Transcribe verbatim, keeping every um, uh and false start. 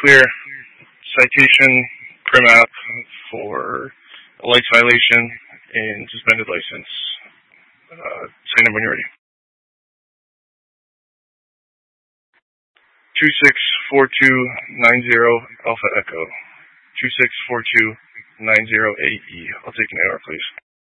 clear. Citation, Prim App for a lights violation and suspended license. Uh, say number when you're ready. two six four two nine zero Alpha Echo. two six four two nine zero A E. I'll take an A R, please.